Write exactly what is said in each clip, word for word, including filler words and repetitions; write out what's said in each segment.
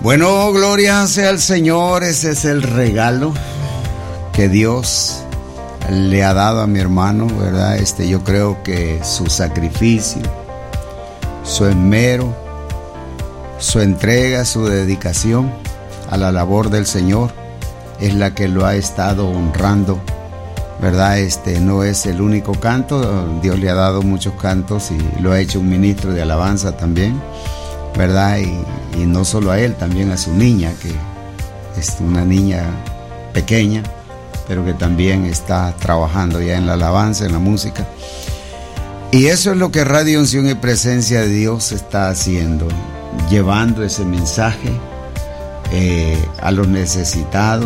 Bueno, gloria sea al Señor. Ese es el regalo que Dios le ha dado a mi hermano, ¿verdad? Este, yo creo que su sacrificio, su esmero, su entrega, su dedicación a la labor del Señor es la que lo ha estado honrando, ¿verdad? Este no es el único canto. Dios le ha dado muchos cantos y lo ha hecho un ministro de alabanza también, ¿verdad? Y, y no solo a él, también a su niña, que es una niña pequeña, pero que también está trabajando ya en la alabanza, en la música. Y eso es lo que Radio Unción y Presencia de Dios está haciendo, llevando ese mensaje eh, a los necesitados,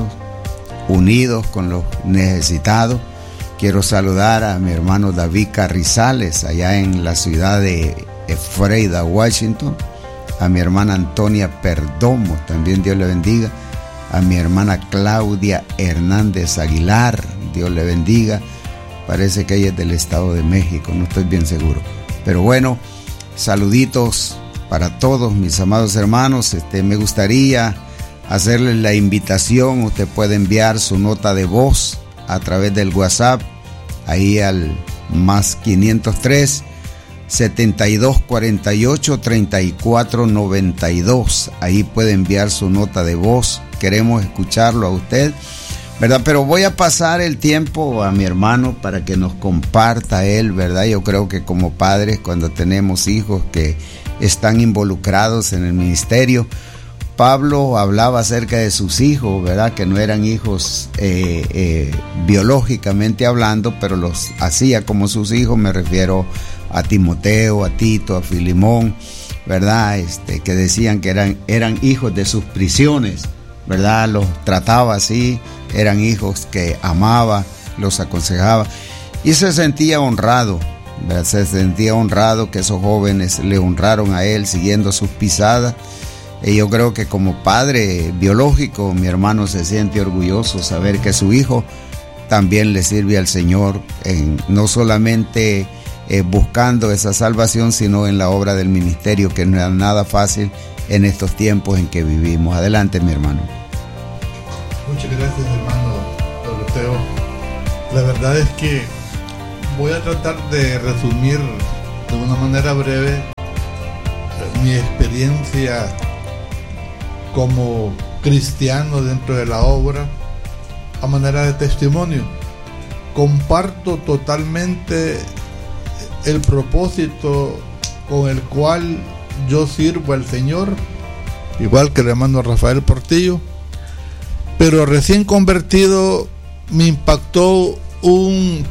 unidos con los necesitados. Quiero saludar a mi hermano David Carrizales, allá en la ciudad de Ephrata, Washington, a mi hermana Antonia Perdomo, también Dios le bendiga, a mi hermana Claudia Hernández Aguilar, Dios le bendiga, parece que ella es del Estado de México, no estoy bien seguro, pero bueno, saluditos para todos mis amados hermanos. Este, me gustaría hacerles la invitación. Usted puede enviar su nota de voz a través del WhatsApp, ahí al más quinientos tres, setenta y dos cuarenta y ocho, treinta y cuatro noventa y dos. Ahí puede enviar su nota de voz. Queremos escucharlo a usted, ¿verdad? Pero voy a pasar el tiempo a mi hermano para que nos comparta él, ¿verdad? Yo creo que como padres, cuando tenemos hijos que están involucrados en el ministerio, Pablo hablaba acerca de sus hijos, ¿verdad? Que no eran hijos eh, eh, biológicamente hablando, pero los hacía como sus hijos. Me refiero a Timoteo, a Tito, a Filemón, ¿verdad? Este, que decían que eran, eran hijos de sus prisiones, ¿verdad? Los trataba así, eran hijos que amaba, los aconsejaba y se sentía honrado, ¿verdad? Se sentía honrado que esos jóvenes le honraron a él siguiendo sus pisadas. Y yo creo que como padre biológico, mi hermano se siente orgulloso saber que su hijo también le sirve al Señor, en, no solamente eh, buscando esa salvación, sino en la obra del ministerio, que no es nada fácil en estos tiempos en que vivimos. Adelante, mi hermano. Muchas gracias, hermano Doroteo. La verdad es que voy a tratar de resumir de una manera breve mi experiencia como cristiano dentro de la obra a manera de testimonio. Comparto totalmente el propósito con el cual yo sirvo al Señor, igual que el hermano Rafael Portillo, pero recién convertido me impactó un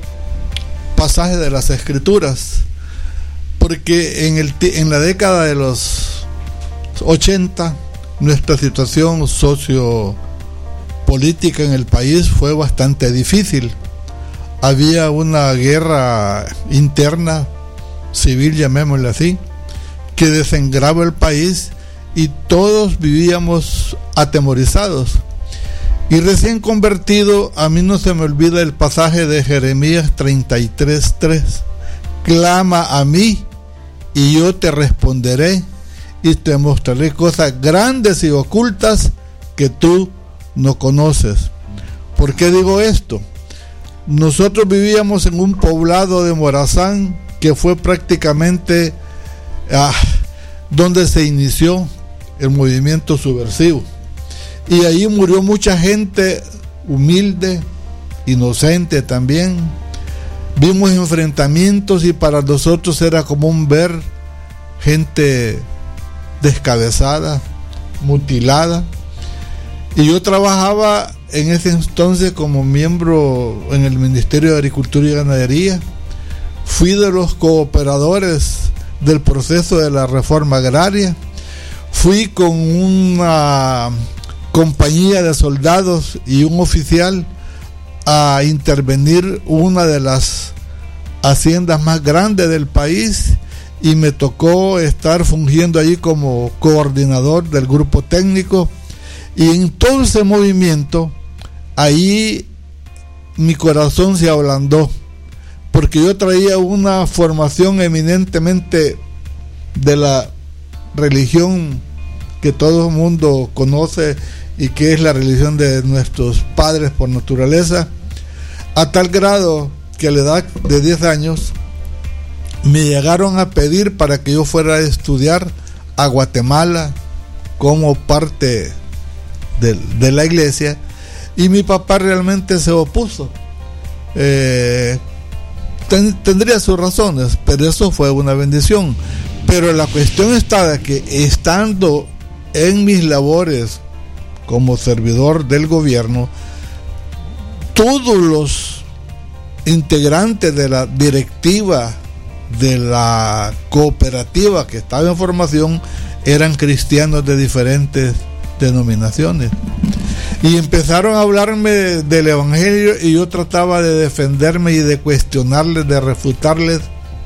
pasaje de las Escrituras, porque en, el, en la década de los ochenta nuestra situación sociopolítica en el país fue bastante difícil. Había una guerra interna, civil, llamémosle así, que desangraba el país y todos vivíamos atemorizados. Y recién convertido, a mí no se me olvida el pasaje de Jeremías treinta y tres tres. Clama a mí y yo te responderé y te mostraré cosas grandes y ocultas que tú no conoces. ¿Por qué digo esto? Nosotros vivíamos en un poblado de Morazán que fue prácticamente ah, donde se inició el movimiento subversivo. Y ahí murió mucha gente humilde, inocente también. Vimos enfrentamientos y para nosotros era común ver gente descabezada, mutilada. Y yo trabajaba en ese entonces como miembro en el Ministerio de Agricultura y Ganadería. Fui de los cooperadores del proceso de la reforma agraria. Fui con una compañía de soldados y un oficial a intervenir una de las haciendas más grandes del país y me tocó estar fungiendo allí como coordinador del grupo técnico. Y en todo ese movimiento, ahí mi corazón se ablandó, porque yo traía una formación eminentemente de la religión que todo el mundo conoce y que es la religión de nuestros padres por naturaleza, a tal grado que a la edad de diez años me llegaron a pedir para que yo fuera a estudiar a Guatemala como parte de, de la iglesia, y mi papá realmente se opuso. Eh, ten, tendría sus razones, pero eso fue una bendición. Pero la cuestión está de que estando en mis labores como servidor del gobierno, todos los integrantes de la directiva de la cooperativa que estaba en formación eran cristianos de diferentes denominaciones, y empezaron a hablarme del evangelio, y yo trataba de defenderme y de cuestionarles, de refutarles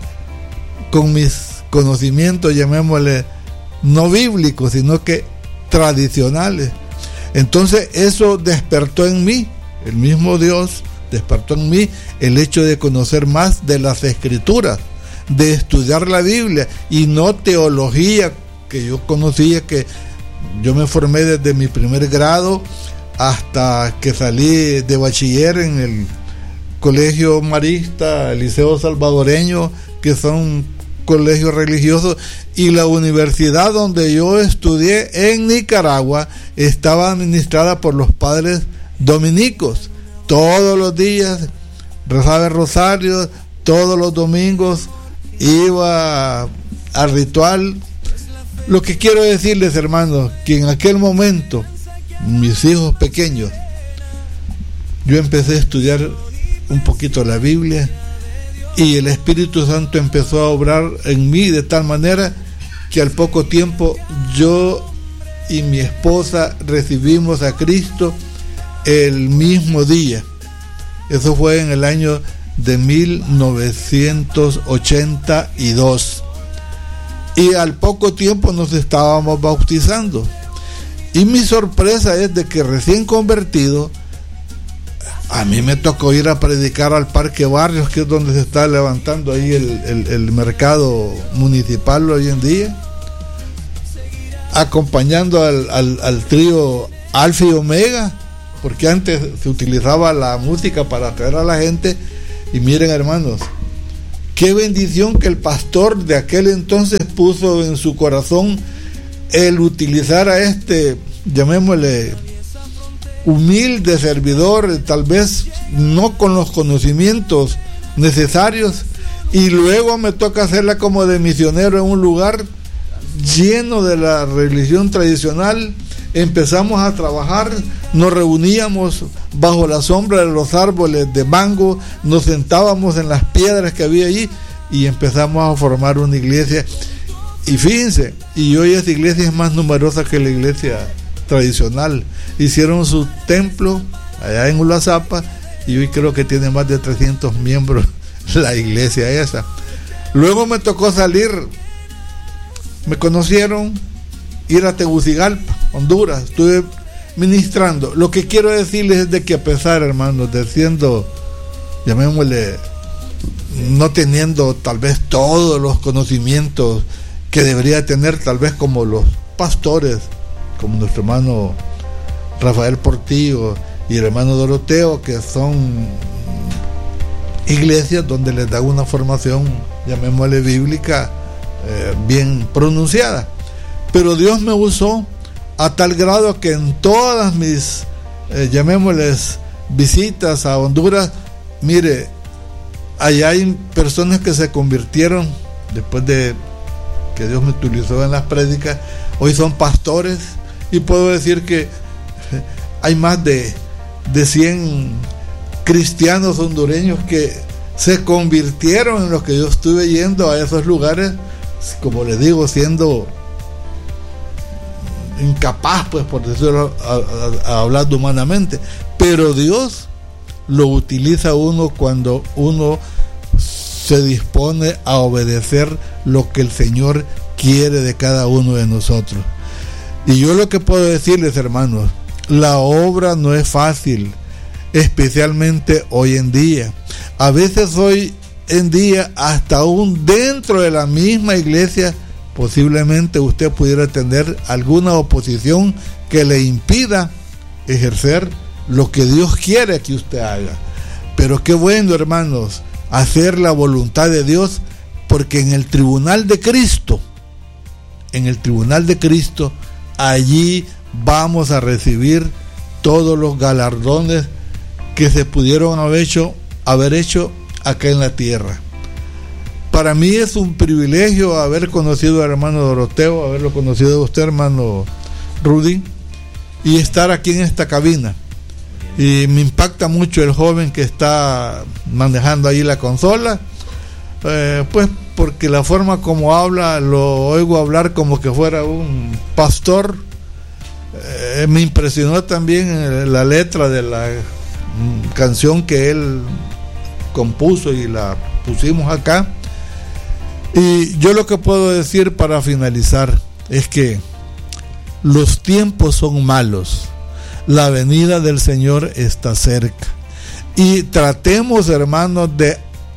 con mis conocimientos, llamémosle no bíblicos, sino que tradicionales. Entonces eso despertó en mí, el mismo Dios despertó en mí el hecho de conocer más de las escrituras, de estudiar la Biblia, y no teología que yo conocía, que yo me formé desde mi primer grado hasta que salí de bachiller en el Colegio Marista, el Liceo Salvadoreño, que son colegios religiosos, y la universidad donde yo estudié en Nicaragua estaba administrada por los padres dominicos. Todos los días rezaba el rosario, todos los domingos iba al ritual. Lo que quiero decirles, hermanos, que en aquel momento, mis hijos pequeños, yo empecé a estudiar un poquito la Biblia, y el Espíritu Santo empezó a obrar en mí de tal manera que al poco tiempo yo y mi esposa recibimos a Cristo el mismo día. Eso fue en el año de mil novecientos ochenta y dos, y al poco tiempo nos estábamos bautizando. Y mi sorpresa es de que recién convertido, a mí me tocó ir a predicar al Parque Barrios, que es donde se está levantando ahí el, el, el mercado municipal hoy en día, acompañando al, al, al trío Alfa y Omega, porque antes se utilizaba la música para atraer a la gente. Y miren, hermanos, qué bendición que el pastor de aquel entonces puso en su corazón el utilizar a este, llamémosle, humilde servidor, tal vez no con los conocimientos necesarios, y luego me toca hacerla como de misionero en un lugar lleno de la religión tradicional. Empezamos a trabajar, nos reuníamos bajo la sombra de los árboles de mango, nos sentábamos en las piedras que había allí y empezamos a formar una iglesia. Y fíjense, y hoy esa iglesia es más numerosa que la iglesia tradicional. Hicieron su templo allá en Ulazapa y hoy creo que tiene más de trescientos miembros la iglesia esa. Luego me tocó salir, me conocieron, ir a Tegucigalpa, Honduras, estuve ministrando. Lo que quiero decirles es de que a pesar, hermanos, de siendo, llamémosle, no teniendo tal vez todos los conocimientos que debería tener, tal vez como los pastores, como nuestro hermano Rafael Portillo y el hermano Doroteo, que son iglesias donde les da una formación, llamémosle bíblica, eh, bien pronunciada. Pero Dios me usó a tal grado que en todas mis, eh, llamémosles, visitas a Honduras, mire, allá hay personas que se convirtieron después de que Dios me utilizó en las prédicas. Hoy son pastores, y puedo decir que hay más de, de cien cristianos hondureños que se convirtieron en los que yo estuve yendo a esos lugares, como les digo, siendo incapaz, pues, por decirlo, a, a, a hablando humanamente, pero Dios lo utiliza uno cuando uno se dispone a obedecer lo que el Señor quiere de cada uno de nosotros. Y yo lo que puedo decirles, hermanos, la obra no es fácil, especialmente hoy en día. A veces hoy en día, hasta aún dentro de la misma iglesia, posiblemente usted pudiera tener alguna oposición que le impida ejercer lo que Dios quiere que usted haga. Pero qué bueno, hermanos, hacer la voluntad de Dios, porque en el tribunal de Cristo, en el tribunal de Cristo, allí vamos a recibir todos los galardones que se pudieron haber hecho, haber hecho acá en la tierra. Para mí es un privilegio haber conocido al hermano Doroteo, haberlo conocido a usted, hermano Rudy, y estar aquí en esta cabina. Y me impacta mucho el joven que está manejando ahí la consola, eh, pues porque la forma como habla, lo oigo hablar como que fuera un pastor. Eh, me impresionó también la letra de la mm, canción que él compuso y la pusimos acá. Y yo lo que puedo decir para finalizar es que los tiempos son malos, la venida del Señor está cerca, y tratemos, hermanos, de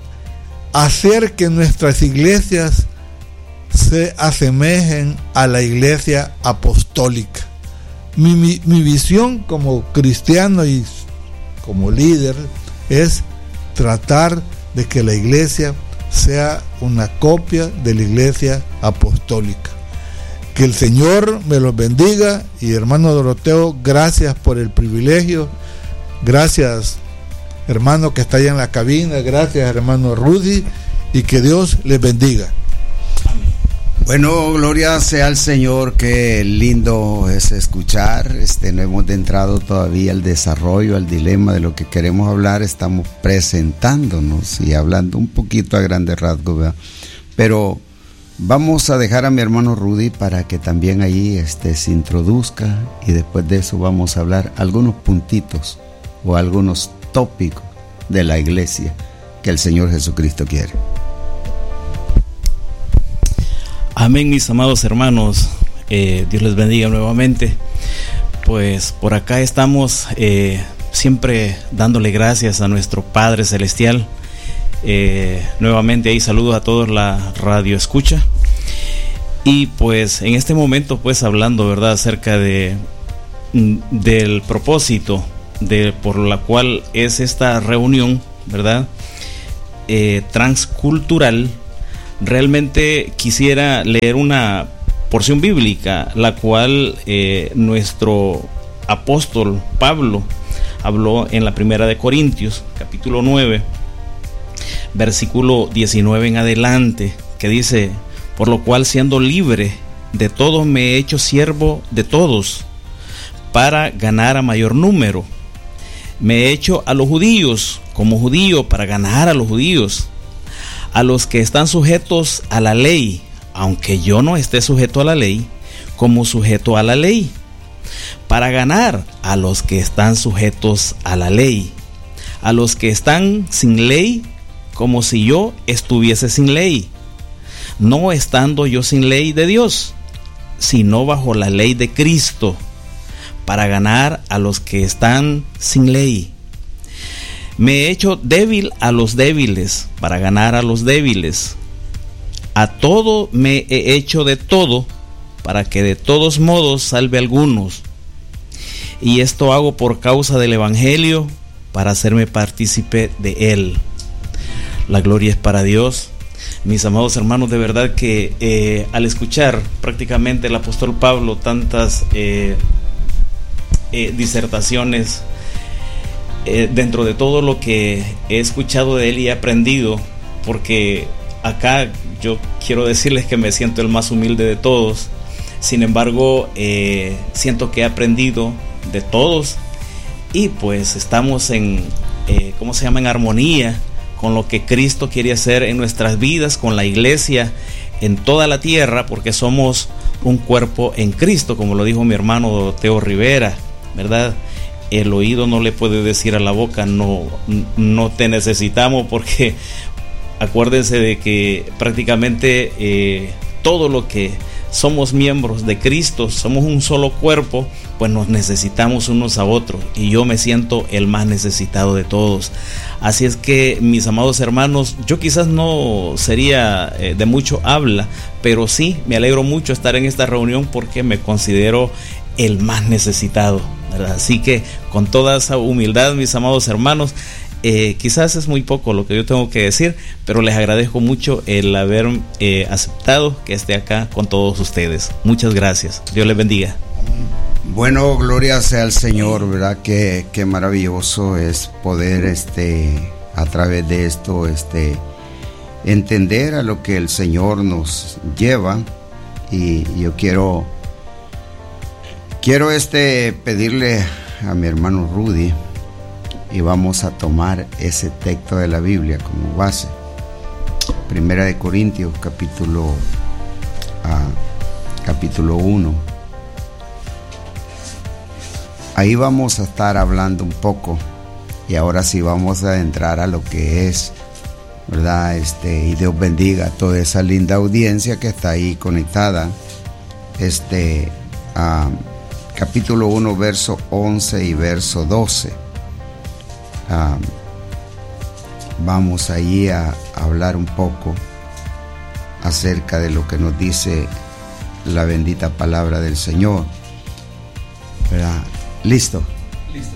hacer que nuestras iglesias se asemejen a la iglesia apostólica. Mi, mi, mi visión como cristiano y como líder es tratar de que la iglesia sea una copia de la iglesia apostólica. Que el Señor me los bendiga, y hermano Doroteo, gracias por el privilegio. Gracias, hermano que está allá en la cabina. Gracias, hermano Rudy, y que Dios les bendiga. Bueno, gloria sea al Señor. Qué lindo es escuchar. Este, no hemos entrado todavía al desarrollo, al dilema de lo que queremos hablar. Estamos presentándonos y hablando un poquito a grandes rasgos, ¿verdad? Pero vamos a dejar a mi hermano Rudy para que también ahí este, se introduzca, y después de eso vamos a hablar algunos puntitos o algunos tópicos de la iglesia que el Señor Jesucristo quiere. Amén, mis amados hermanos, eh, Dios les bendiga nuevamente. Pues por acá estamos eh, siempre dándole gracias a nuestro Padre Celestial. Eh, nuevamente ahí saludos a todos la radio escucha, y pues en este momento pues hablando, verdad, acerca de del propósito de por la cual es esta reunión, verdad, eh, transcultural. Realmente quisiera leer una porción bíblica, la cual eh, nuestro apóstol Pablo habló en la primera de Corintios, capítulo nueve, versículo diecinueve en adelante, que dice: por lo cual, siendo libre de todos, me he hecho siervo de todos, para ganar a mayor número. Me he hecho a los judíos como judío, para ganar a los judíos. A los que están sujetos a la ley, aunque yo no esté sujeto a la ley, como sujeto a la ley, para ganar a los que están sujetos a la ley. A los que están sin ley, como si yo estuviese sin ley, no estando yo sin ley de Dios, sino bajo la ley de Cristo, para ganar a los que están sin ley. Me he hecho débil a los débiles, para ganar a los débiles. A todo me he hecho de todo, para que de todos modos salve a algunos. Y esto hago por causa del Evangelio, para hacerme partícipe de él. La gloria es para Dios. Mis amados hermanos, de verdad que eh, al escuchar prácticamente el apóstol Pablo tantas eh, eh, disertaciones, eh, dentro de todo lo que he escuchado de él y he aprendido, porque acá yo quiero decirles que me siento el más humilde de todos. Sin embargo, eh, siento que he aprendido de todos, y pues estamos en, eh, ¿cómo se llama?, en armonía con lo que Cristo quiere hacer en nuestras vidas, con la iglesia en toda la tierra, porque somos un cuerpo en Cristo, como lo dijo mi hermano Teo Rivera, ¿verdad? El oído no le puede decir a la boca, no, no te necesitamos, porque acuérdense de que prácticamente eh, todo lo que somos miembros de Cristo, somos un solo cuerpo, pues nos necesitamos unos a otros, y yo me siento el más necesitado de todos. Así es que, mis amados hermanos, yo quizás no sería eh, de mucho habla, pero sí me alegro mucho estar en esta reunión porque me considero el más necesitado, ¿verdad? Así que con toda esa humildad, mis amados hermanos, Eh, quizás es muy poco lo que yo tengo que decir, pero les agradezco mucho el haber eh, aceptado que esté acá con todos ustedes. Muchas gracias. Dios les bendiga. Bueno, gloria sea al Señor, ¿verdad? Qué, qué maravilloso es poder, este, a través de esto, este, entender a lo que el Señor nos lleva. Y yo quiero, quiero, este, pedirle a mi hermano Rudy, y vamos a tomar ese texto de la Biblia como base. Primera de Corintios, capítulo, uh, capítulo uno. Ahí vamos a estar hablando un poco, y ahora sí vamos a entrar a lo que es, ¿verdad? Este, y Dios bendiga a toda esa linda audiencia que está ahí conectada. Este, uh, capítulo uno, verso once y verso doce. Uh, vamos allí a, a hablar un poco acerca de lo que nos dice la bendita palabra del Señor, ¿verdad? ¿Listo? Listo.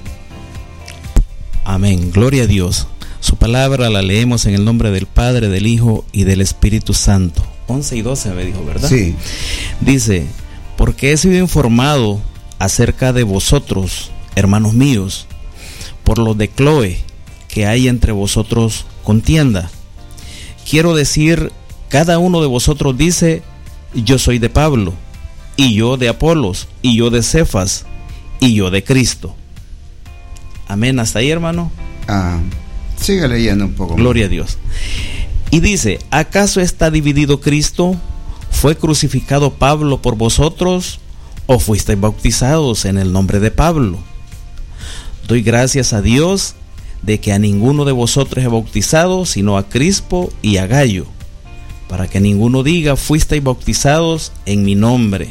Amén, gloria a Dios. Su palabra la leemos en el nombre del Padre, del Hijo y del Espíritu Santo. once y doce me dijo, ¿verdad? Sí. Dice: porque he sido informado acerca de vosotros, hermanos míos, por lo de Cloe, que hay entre vosotros contienda. Quiero decir, cada uno de vosotros dice: yo soy de Pablo, y yo de Apolos, y yo de Cefas, y yo de Cristo. Amén, hasta ahí, hermano. Ah, sigue leyendo un poco. Gloria a Dios. Y dice: ¿acaso está dividido Cristo? ¿Fue crucificado Pablo por vosotros? ¿O fuisteis bautizados en el nombre de Pablo? Doy gracias a Dios de que a ninguno de vosotros he bautizado, sino a Crispo y a Gallo, para que ninguno diga: fuisteis bautizados en mi nombre.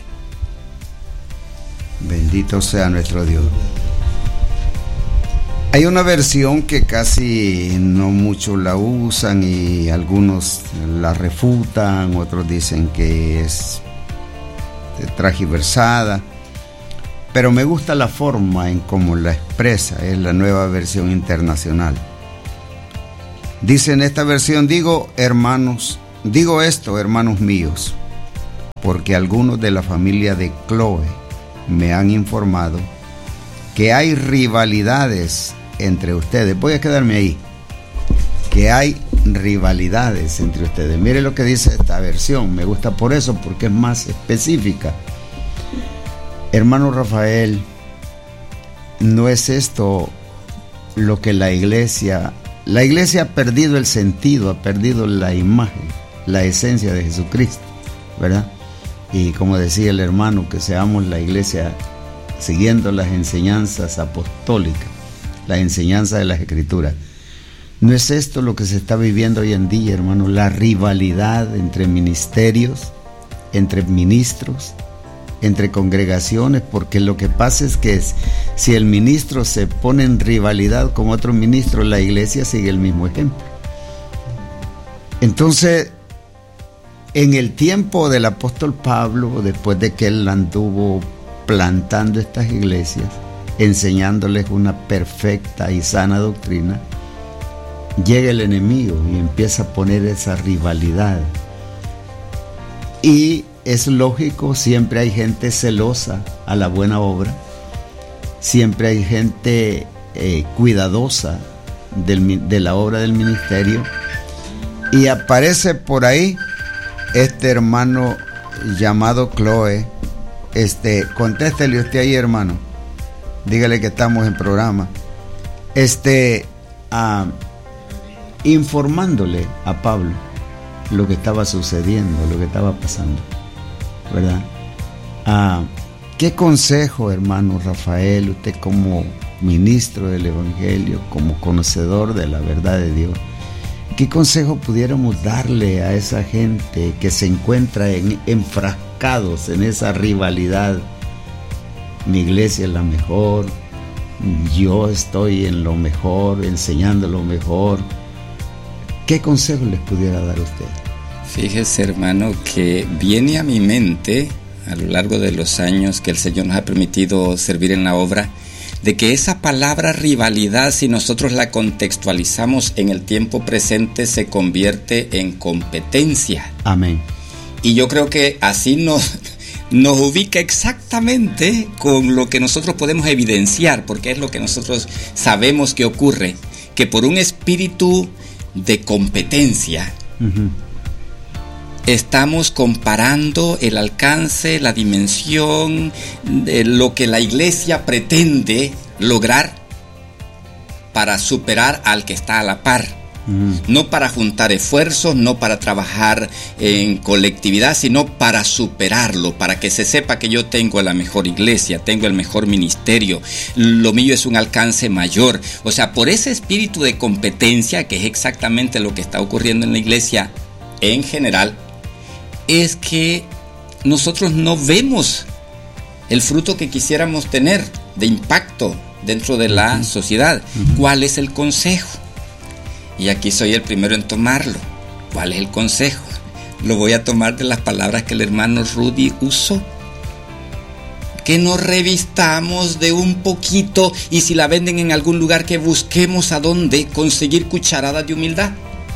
Bendito sea nuestro Dios. Hay una versión que casi no mucho la usan, y algunos la refutan, otros dicen que es transgiversada. Pero me gusta la forma en cómo la expresa, es la Nueva Versión Internacional. Dice en esta versión: digo, hermanos, digo esto, hermanos míos, porque algunos de la familia de Cloe me han informado que hay rivalidades entre ustedes. Voy a quedarme ahí. Que hay rivalidades entre ustedes. Mire lo que dice esta versión. Me gusta por eso, porque es más específica. Hermano Rafael, no es esto lo que la iglesia... La iglesia ha perdido el sentido, ha perdido la imagen, la esencia de Jesucristo, ¿verdad? Y como decía el hermano, que seamos la iglesia siguiendo las enseñanzas apostólicas, la enseñanza de las Escrituras. ¿No es esto lo que se está viviendo hoy en día, hermano? La rivalidad entre ministerios, entre ministros, entre congregaciones, porque lo que pasa es que es, si el ministro se pone en rivalidad con otro ministro, la iglesia sigue el mismo ejemplo. Entonces, en el tiempo del apóstol Pablo, después de que él anduvo plantando estas iglesias, enseñándoles una perfecta y sana doctrina, llega el enemigo y empieza a poner esa rivalidad. Y es lógico, siempre hay gente celosa a la buena obra, siempre hay gente eh, cuidadosa del, de la obra del ministerio, y aparece por ahí este hermano llamado Cloe. Este, contéstele usted ahí, hermano, dígale que estamos en programa, este, uh, informándole a Pablo lo que estaba sucediendo, lo que estaba pasando, ¿verdad? Ah, ¿qué consejo, hermano Rafael, usted como ministro del Evangelio, como conocedor de la verdad de Dios, ¿qué consejo pudiéramos darle a esa gente que se encuentra en, enfrascados en esa rivalidad? Mi iglesia es la mejor, yo estoy en lo mejor, enseñando lo mejor. ¿Qué consejo les pudiera dar a usted? Fíjese, hermano, que viene a mi mente a lo largo de los años que el Señor nos ha permitido servir en la obra, de que esa palabra rivalidad, si nosotros la contextualizamos en el tiempo presente, se convierte en competencia. Amén. Y yo creo que así nos, nos ubica exactamente con lo que nosotros podemos evidenciar, porque es lo que nosotros sabemos que ocurre, que por un espíritu de competencia, uh-huh, estamos comparando el alcance, la dimensión de lo que la iglesia pretende lograr para superar al que está a la par. Mm. No para juntar esfuerzos, no para trabajar en colectividad, sino para superarlo, para que se sepa que yo tengo la mejor iglesia, tengo el mejor ministerio, lo mío es un alcance mayor. O sea, por ese espíritu de competencia, que es exactamente lo que está ocurriendo en la iglesia en general, es que nosotros no vemos el fruto que quisiéramos tener de impacto dentro de la uh-huh. sociedad. Uh-huh. ¿Cuál es el consejo? Y aquí soy el primero en tomarlo. ¿Cuál es el consejo? Lo voy a tomar de las palabras que el hermano Rudy usó. Que nos revistamos de un poquito, y si la venden en algún lugar, que busquemos a dónde conseguir cucharadas de humildad.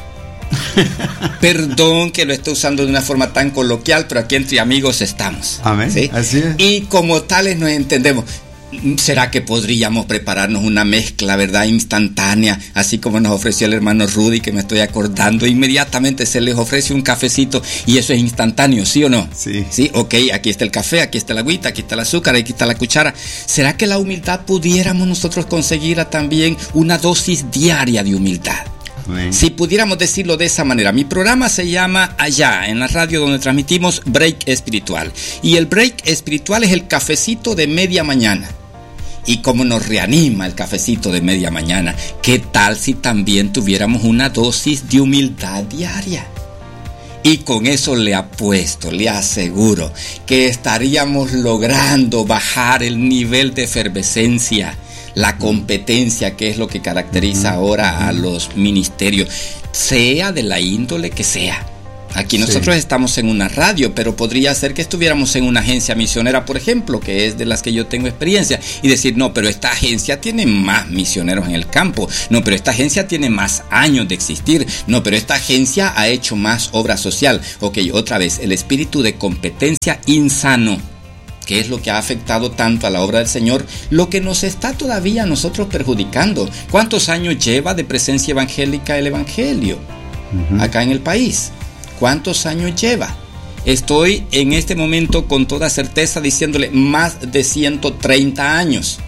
Perdón que lo esté usando de una forma tan coloquial, pero aquí entre amigos estamos. Amén. ¿Sí? Así es. Y como tales nos entendemos. ¿Será que podríamos prepararnos una mezcla, verdad, instantánea, así como nos ofreció el hermano Rudy, que me estoy acordando? Inmediatamente se les ofrece un cafecito y eso es instantáneo, ¿sí o no? Sí. Sí, ok, aquí está el café, aquí está la agüita, aquí está el azúcar, aquí está la cuchara. ¿Será que la humildad pudiéramos nosotros conseguirla también, una dosis diaria de humildad? Amén. Si pudiéramos decirlo de esa manera. Mi programa se llama Allá, en la radio donde transmitimos Break Espiritual. Y el Break Espiritual es el cafecito de media mañana. Y cómo nos reanima el cafecito de media mañana. ¿Qué tal si también tuviéramos una dosis de humildad diaria? Y con eso le apuesto, le aseguro que estaríamos logrando bajar el nivel de efervescencia, la competencia, que es lo que caracteriza ahora a los ministerios, sea de la índole que sea. Aquí nosotros sí. estamos en una radio, pero podría ser que estuviéramos en una agencia misionera, por ejemplo, que es de las que yo tengo experiencia, y decir, no, pero esta agencia tiene más misioneros en el campo, no, pero esta agencia tiene más años de existir, no, pero esta agencia ha hecho más obra social. Ok, otra vez, el espíritu de competencia insano, que es lo que ha afectado tanto a la obra del Señor, lo que nos está todavía a nosotros perjudicando. ¿Cuántos años lleva de presencia evangélica el evangelio uh-huh. acá en el país? ¿Cuántos años lleva? Estoy en este momento con toda certeza diciéndole más de ciento treinta años.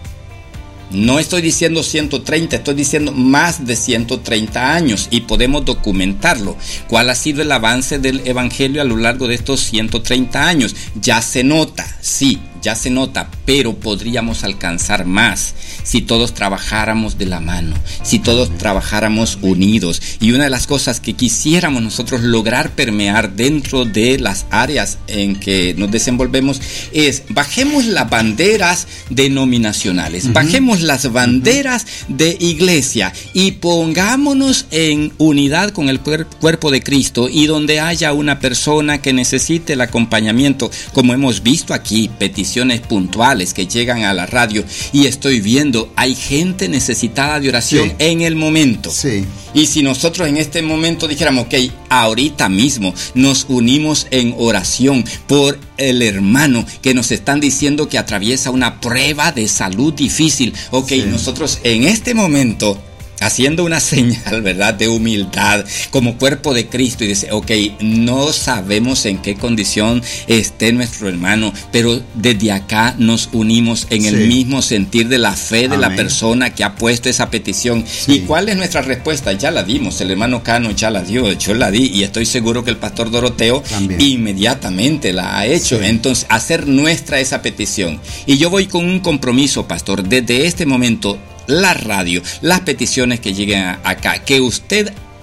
No estoy diciendo ciento treinta, estoy diciendo más de ciento treinta años, y podemos documentarlo. ¿Cuál ha sido el avance del evangelio a lo largo de estos ciento treinta años? Ya se nota, sí, ya se nota, pero podríamos alcanzar más si todos trabajáramos de la mano, si todos trabajáramos unidos. Y una de las cosas que quisiéramos nosotros lograr permear dentro de las áreas en que nos desenvolvemos es: bajemos las banderas denominacionales, uh-huh. bajemos las banderas uh-huh. de iglesia y pongámonos en unidad con el cuerpo de Cristo, y donde haya una persona que necesite el acompañamiento, como hemos visto aquí, peticiones puntuales que llegan a la radio, y estoy viendo, hay gente necesitada de oración sí. en el momento. Sí. Y si nosotros en este momento dijéramos, ok, ahorita mismo nos unimos en oración por el hermano que nos están diciendo que atraviesa una prueba de salud difícil, ok, sí. nosotros en este momento, haciendo una señal, ¿verdad?, de humildad como cuerpo de Cristo, y dice, ok, no sabemos en qué condición esté nuestro hermano, pero desde acá nos unimos en sí. el mismo sentir de la fe de Amén. La persona que ha puesto esa petición. Sí. ¿Y cuál es nuestra respuesta? Ya la dimos, el hermano Cano ya la dio, yo la di, y estoy seguro que el pastor Doroteo también inmediatamente la ha hecho. Sí. Entonces, hacer nuestra esa petición. Y yo voy con un compromiso, pastor, desde este momento, la radio, las peticiones que lleguen acá, que usted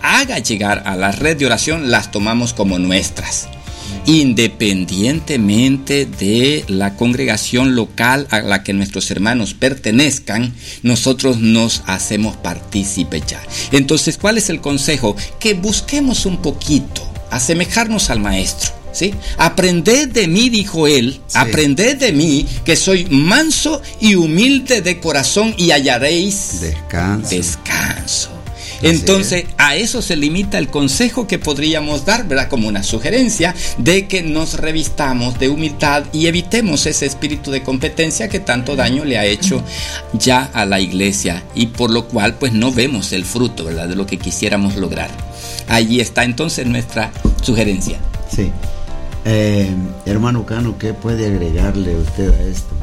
haga llegar a la red de oración, las tomamos como nuestras, independientemente de la congregación local a la que nuestros hermanos pertenezcan. Nosotros nos hacemos partícipes ya. Entonces, ¿cuál es el consejo? Que busquemos un poquito asemejarnos al maestro, ¿sí? Aprended de mí, dijo él, sí. Aprended de mí, que soy manso y humilde de corazón, y hallaréis descanso. descanso. Entonces, a eso se limita el consejo que podríamos dar, ¿verdad? Como una sugerencia de que nos revistamos de humildad y evitemos ese espíritu de competencia que tanto daño le ha hecho ya a la iglesia, y por lo cual pues no vemos el fruto, ¿verdad?, de lo que quisiéramos lograr. Allí está entonces nuestra sugerencia. Sí. Eh, hermano Cano, ¿qué puede agregarle usted a esto?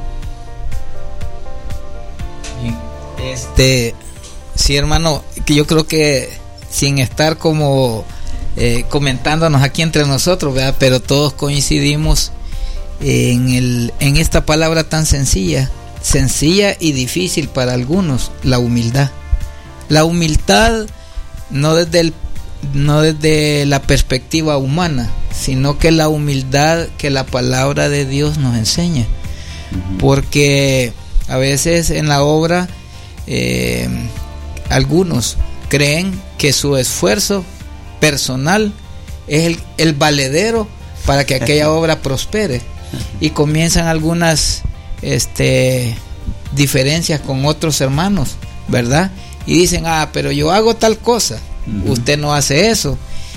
Este... Sí, hermano, que yo creo que sin estar como eh, comentándonos aquí entre nosotros, ¿verdad? Pero todos coincidimos en, el, en esta palabra tan sencilla, sencilla y difícil para algunos, la humildad. La humildad no desde, el, no desde la perspectiva humana, sino que la humildad que la palabra de Dios nos enseña. Uh-huh. Porque a veces en la obra... Eh, algunos creen que su esfuerzo personal es el, el valedero para que aquella obra prospere, y comienzan algunas este, diferencias con otros hermanos, ¿verdad? Y dicen, ah, pero yo hago tal cosa, uh-huh. Usted no hace eso.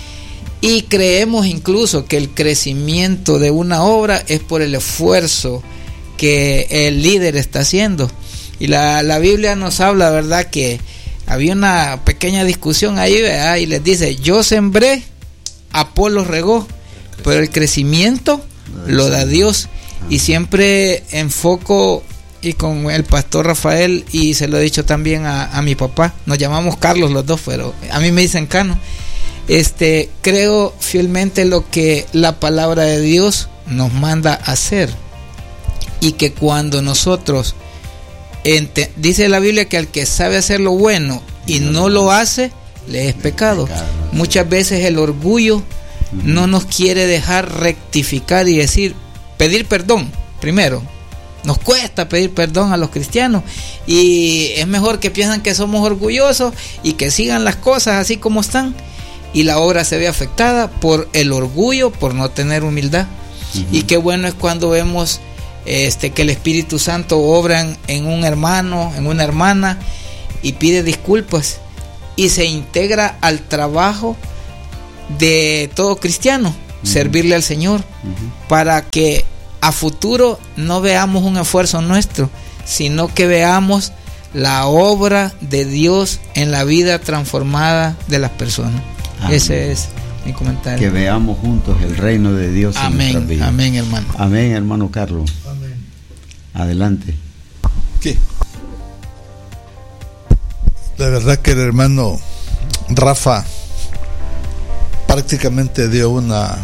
Y creemos incluso que el crecimiento de una obra es por el esfuerzo que el líder está haciendo. Y la, la Biblia nos habla, ¿verdad?, que había una pequeña discusión ahí, ¿verdad? Y les dice, yo sembré, Apolo regó, pero el crecimiento lo da Dios. Y siempre enfoco, y con el pastor Rafael, y se lo he dicho también a, a mi papá, nos llamamos Carlos los dos, pero a mí me dicen Cano. Este, creo fielmente lo que la palabra de Dios nos manda a hacer, y que cuando nosotros Ente, dice la Biblia que al que sabe hacer lo bueno y no lo hace, le es pecado. Muchas veces el orgullo no nos quiere dejar rectificar y decir, pedir perdón. Primero, nos cuesta pedir perdón a los cristianos, y es mejor que piensan que somos orgullosos y que sigan las cosas así como están, y la obra se ve afectada por el orgullo, por no tener humildad. Uh-huh. Y qué bueno es cuando vemos Este, que el Espíritu Santo obra en, en un hermano, en una hermana, y pide disculpas y se integra al trabajo de todo cristiano, uh-huh. servirle al Señor, uh-huh. para que a futuro no veamos un esfuerzo nuestro, sino que veamos la obra de Dios en la vida transformada de las personas. Amén. Ese es mi comentario. Que veamos juntos el reino de Dios. Amén, en nuestras vidas. Amén, hermano. Amén, hermano Carlos. Amén. Adelante. ¿Qué? La verdad que el hermano Rafa prácticamente dio una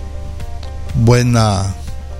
buena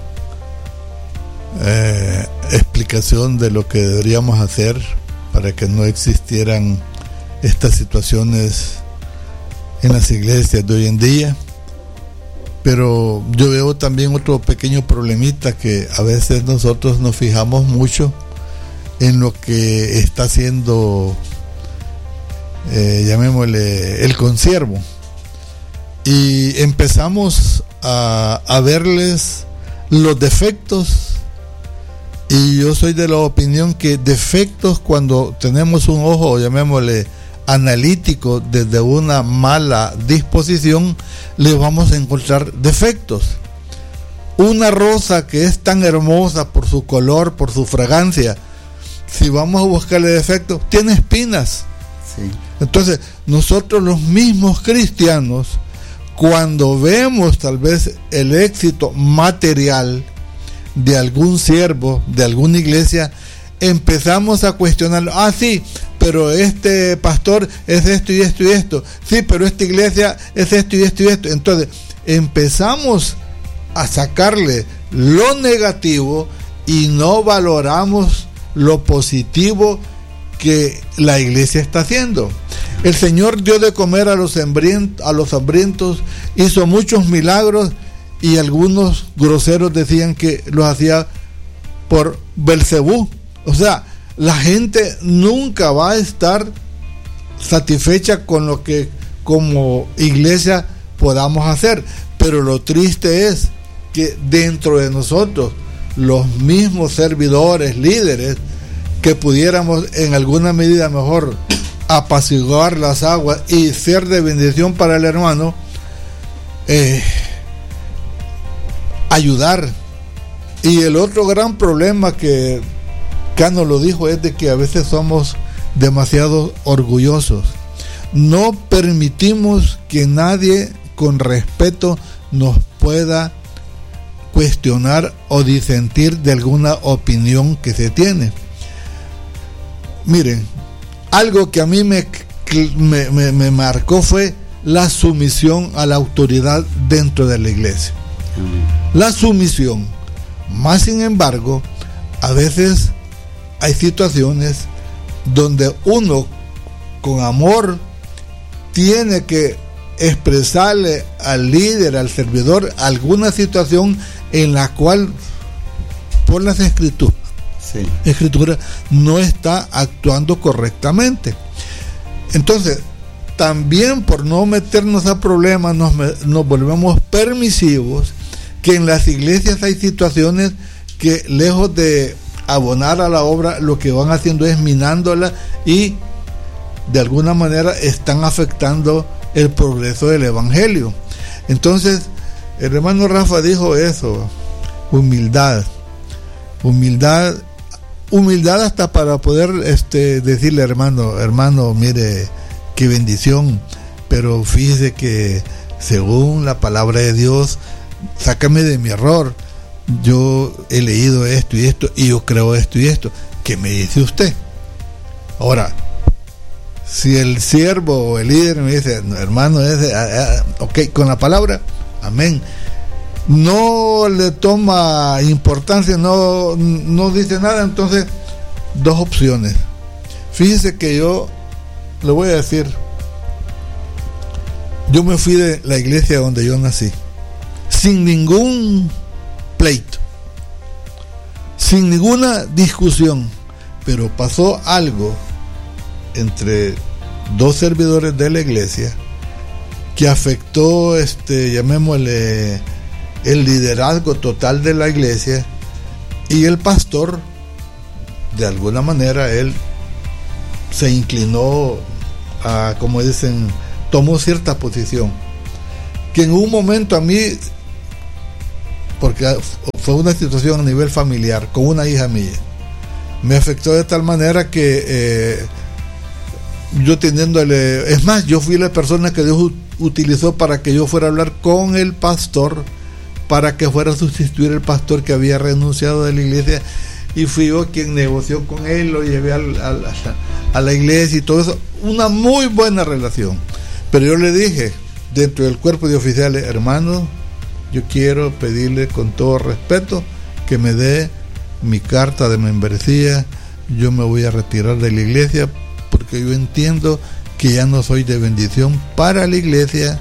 eh, explicación de lo que deberíamos hacer para que no existieran estas situaciones en las iglesias de hoy en día. Pero yo veo también otro pequeño problemita, que a veces nosotros nos fijamos mucho en lo que está haciendo, eh, llamémosle, el consiervo, y empezamos a, a verles los defectos. Y yo soy de la opinión que defectos, cuando tenemos un ojo, llamémosle, analítico, desde una mala disposición, le vamos a encontrar defectos. Una rosa que es tan hermosa por su color, por su fragancia, si vamos a buscarle defectos, tiene espinas. Sí. Entonces, nosotros los mismos cristianos, cuando vemos tal vez el éxito material de algún siervo, de alguna iglesia, empezamos a cuestionarlo. Ah, sí, pero este pastor es esto y esto y esto. Sí, pero esta iglesia es esto y esto y esto. Entonces, empezamos a sacarle lo negativo y no valoramos lo positivo que la iglesia está haciendo. El Señor dio de comer a los hambrientos, a los hambrientos, hizo muchos milagros, y algunos groseros decían que los hacía por Belcebú. O sea, la gente nunca va a estar satisfecha con lo que como iglesia podamos hacer, pero lo triste es que dentro de nosotros, los mismos servidores, líderes, que pudiéramos en alguna medida mejor apaciguar las aguas y ser de bendición para el hermano, eh, ayudar. Y el otro gran problema que Cano lo dijo es de que a veces somos demasiado orgullosos. No permitimos que nadie con respeto nos pueda cuestionar o disentir de alguna opinión que se tiene. Miren, algo que a mí me, me, me, me marcó fue la sumisión a la autoridad dentro de la iglesia. La sumisión. Más sin embargo, a veces hay situaciones donde uno con amor tiene que expresarle al líder, al servidor, alguna situación en la cual por las escrituras sí. escritura no está actuando correctamente. Entonces, también por no meternos a problemas nos, nos volvemos permisivos, que en las iglesias hay situaciones que lejos de abonar a la obra, lo que van haciendo es minándola y de alguna manera están afectando el progreso del evangelio. Entonces, el hermano Rafa dijo eso, humildad, humildad, humildad hasta para poder este, decirle, hermano, hermano, mire, qué bendición, pero fíjese que según la palabra de Dios, sácame de mi error, yo he leído esto y esto, y yo creo esto y esto, ¿qué me dice usted? Ahora, si el siervo o el líder me dice, no, hermano, ese, ah, ah, ok, con la palabra, amén, no le toma importancia, no, no dice nada, entonces, dos opciones. Fíjese que yo le voy a decir, yo me fui de la iglesia donde yo nací, sin ningún pleito, sin ninguna discusión, pero pasó algo entre dos servidores de la iglesia que afectó, este, llamémosle, el liderazgo total de la iglesia, y el pastor, de alguna manera, él se inclinó a, como dicen, tomó cierta posición, que en un momento a mí, porque fue una situación a nivel familiar, con una hija mía, me afectó de tal manera que eh, yo teniéndole, es más, yo fui la persona que Dios utilizó para que yo fuera a hablar con el pastor, para que fuera a sustituir el pastor que había renunciado de la iglesia, y fui yo quien negoció con él, lo llevé al, al, a la iglesia y todo eso, una muy buena relación. Pero yo le dije, dentro del cuerpo de oficiales, hermano, yo quiero pedirle con todo respeto que me dé mi carta de membresía, yo me voy a retirar de la iglesia porque yo entiendo que ya no soy de bendición para la iglesia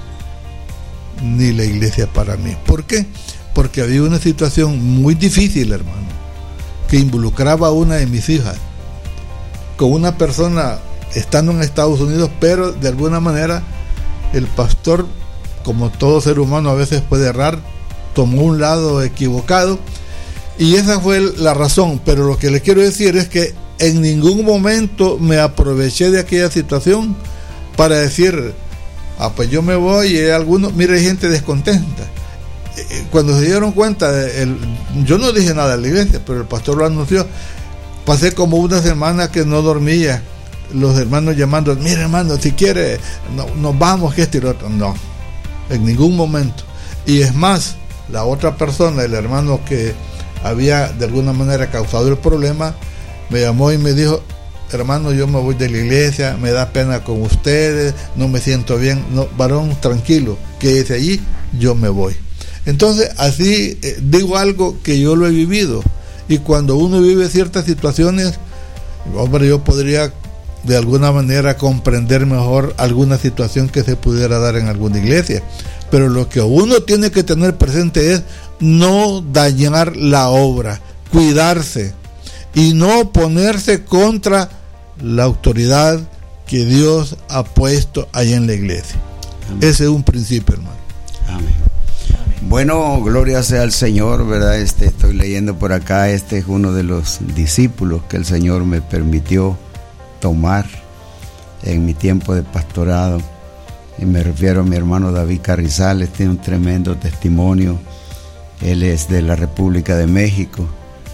ni la iglesia para mí. ¿Por qué? Porque había una situación muy difícil, hermano, que involucraba a una de mis hijas con una persona estando en Estados Unidos, pero de alguna manera el pastor, como todo ser humano a veces puede errar, tomó un lado equivocado, y esa fue la razón. Pero lo que le quiero decir es que en ningún momento me aproveché de aquella situación para decir, ah, pues yo me voy, y hay algunos, mire, hay gente descontenta. Cuando se dieron cuenta, el, yo no dije nada a la iglesia, pero el pastor lo anunció. Pasé como una semana que no dormía, los hermanos llamando, mire hermano, si quiere, no, nos vamos, que esto y lo otro. No, en ningún momento. Y es más, la otra persona, el hermano que había de alguna manera causado el problema, me llamó y me dijo, hermano, yo me voy de la iglesia, me da pena con ustedes, no me siento bien. No, varón, tranquilo, quédese allí, yo me voy. Entonces, así eh, digo algo que yo lo he vivido, y cuando uno vive ciertas situaciones, hombre, yo podría de alguna manera comprender mejor alguna situación que se pudiera dar en alguna iglesia. Pero lo que uno tiene que tener presente es no dañar la obra, cuidarse y no ponerse contra la autoridad que Dios ha puesto ahí en la iglesia. Amén. Ese es un principio, hermano. Amén. Bueno, gloria sea al Señor, ¿verdad? Este, estoy leyendo por acá, este es uno de los discípulos que el Señor me permitió tomar en mi tiempo de pastorado. Y me refiero a mi hermano David Carrizales, tiene un tremendo testimonio. Él es de la República de México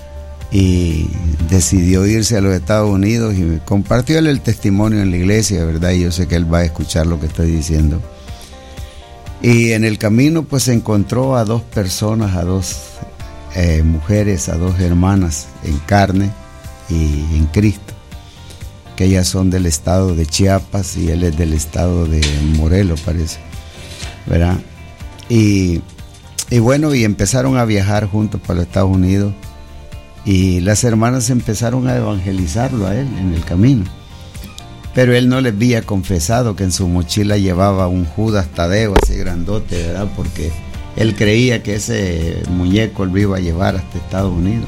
y decidió irse a los Estados Unidos y me compartió él el testimonio en la iglesia, ¿verdad? Y yo sé que él va a escuchar lo que estoy diciendo. Y en el camino pues encontró a dos personas, a dos eh, mujeres, a dos hermanas en carne y en Cristo, que ellas son del estado de Chiapas y él es del estado de Morelos, parece, ¿verdad? Y, y bueno, y empezaron a viajar juntos para los Estados Unidos y las hermanas empezaron a evangelizarlo a él en el camino. Pero él no les había confesado que en su mochila llevaba un Judas Tadeo así grandote, ¿verdad? Porque él creía que ese muñeco él lo iba a llevar hasta Estados Unidos.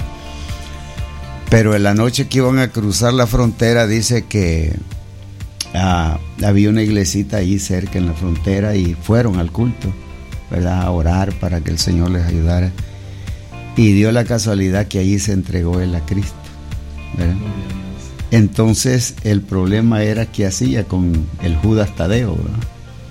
Pero en la noche que iban a cruzar la frontera, dice que ah, había una iglesita ahí cerca en la frontera y fueron al culto, ¿verdad? A orar para que el Señor les ayudara. Y dio la casualidad que allí se entregó él a Cristo, ¿verdad? Entonces el problema era qué hacía con el Judas Tadeo, ¿verdad?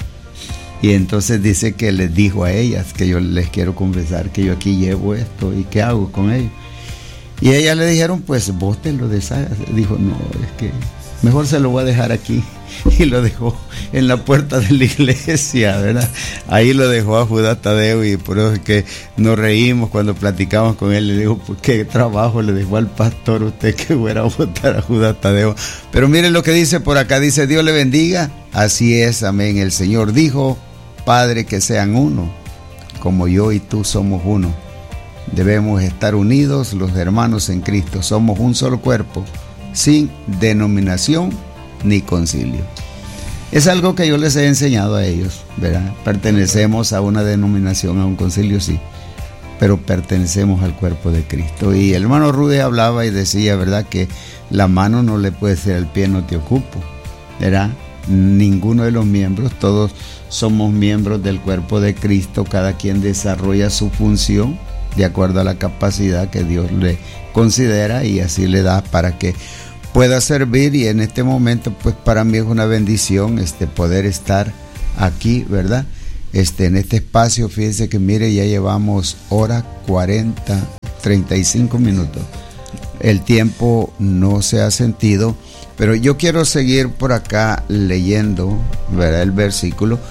Y entonces dice que les dijo a ellas que yo les quiero confesar que yo aquí llevo esto y qué hago con ellos. Y ellas le dijeron, pues vos te lo deshagas. Dijo, no, es que mejor se lo voy a dejar aquí. Y lo dejó en la puerta de la iglesia, ¿verdad? Ahí lo dejó a Judas Tadeo y por eso es que nos reímos cuando platicamos con él. Le digo, pues qué trabajo le dejó al pastor usted que fuera a votar a Judas Tadeo. Pero miren lo que dice por acá, dice, Dios le bendiga. Así es, amén. El Señor dijo, Padre, que sean uno, como yo y tú somos uno. Debemos estar unidos los hermanos en Cristo. Somos un solo cuerpo, sin denominación ni concilio. Es algo que yo les he enseñado a ellos, ¿verdad? Pertenecemos a una denominación, a un concilio, sí, pero pertenecemos al cuerpo de Cristo. Y el hermano Rudy hablaba y decía, ¿verdad?, que la mano no le puede ser al pie, no te ocupo, ¿verdad? Ninguno de los miembros, todos somos miembros del cuerpo de Cristo, cada quien desarrolla su función de acuerdo a la capacidad que Dios le considera y así le da para que pueda servir. Y en este momento pues para mí es una bendición este poder estar aquí, ¿verdad? Este en este espacio. Fíjense que mire, ya llevamos hora cuarenta, treinta y cinco minutos. El tiempo no se ha sentido, pero yo quiero seguir por acá leyendo, ¿verdad?, el versículo.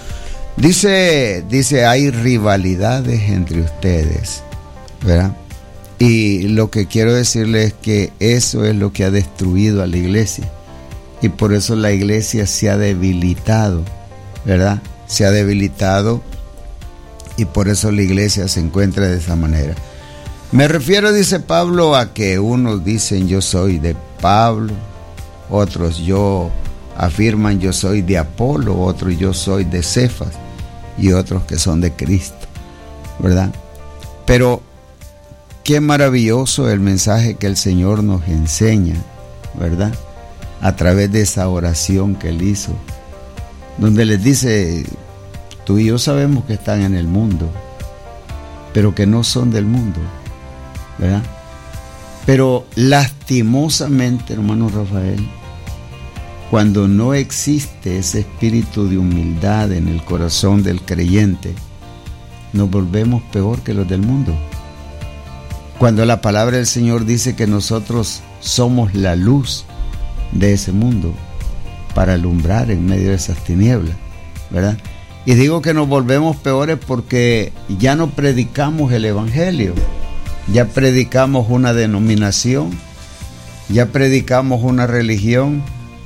Dice, dice, hay rivalidades entre ustedes, ¿verdad? Y lo que quiero decirles es que eso es lo que ha destruido a la iglesia. Y por eso la iglesia se ha debilitado, ¿verdad? Se ha debilitado y por eso la iglesia se encuentra de esa manera. Me refiero, dice Pablo, a que unos dicen yo soy de Pablo, otros yo afirman yo soy de Apolo, otros yo soy de Cefas y otros que son de Cristo, ¿verdad? Pero qué maravilloso el mensaje que el Señor nos enseña, ¿verdad? A través de esa oración que Él hizo, donde les dice, tú y yo sabemos que están en el mundo, pero que no son del mundo, ¿verdad? Pero lastimosamente, hermano Rafael, cuando no existe ese espíritu de humildad en el corazón del creyente, nos volvemos peor que los del mundo. Cuando la palabra del Señor dice que nosotros somos la luz de ese mundo para alumbrar en medio de esas tinieblas, ¿verdad? Y digo que nos volvemos peores porque ya no predicamos el evangelio, ya predicamos una denominación, ya predicamos una religión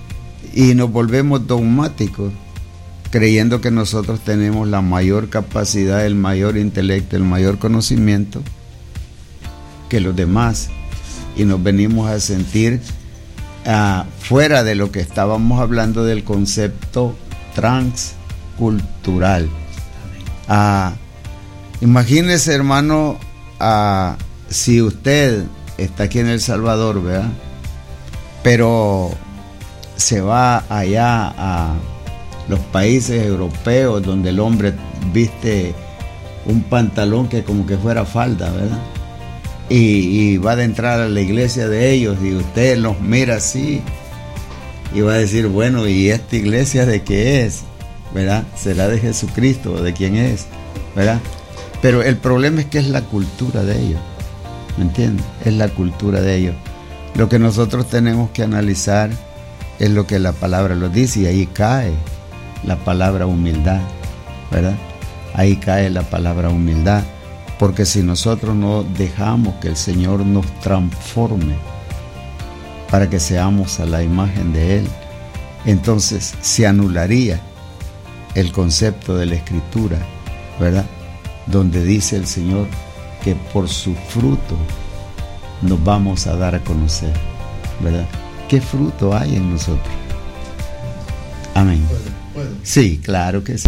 y nos volvemos dogmáticos, creyendo que nosotros tenemos la mayor capacidad, el mayor intelecto, el mayor conocimiento que los demás, y nos venimos a sentir uh, fuera de lo que estábamos hablando del concepto transcultural. Uh, imagínese, hermano, uh, si usted está aquí en El Salvador, ¿verdad? Pero se va allá a los países europeos donde el hombre viste un pantalón que como que fuera falda, ¿verdad? Y, y va a entrar a la iglesia de ellos y usted los mira así y va a decir, bueno, ¿y esta iglesia de qué es? ¿Verdad? ¿Será de Jesucristo o de quién es? ¿Verdad? Pero el problema es que es la cultura de ellos, ¿me entiendes? Es la cultura de ellos. Lo que nosotros tenemos que analizar es lo que la palabra lo dice, y ahí cae la palabra humildad, ¿verdad? Ahí cae la palabra humildad, porque si nosotros no dejamos que el Señor nos transforme para que seamos a la imagen de Él, entonces se anularía el concepto de la Escritura, ¿verdad? Donde dice el Señor que por su fruto nos vamos a dar a conocer, ¿verdad? ¿Qué fruto hay en nosotros? Amén. ¿Puedo? ¿Puedo? Sí, claro que sí.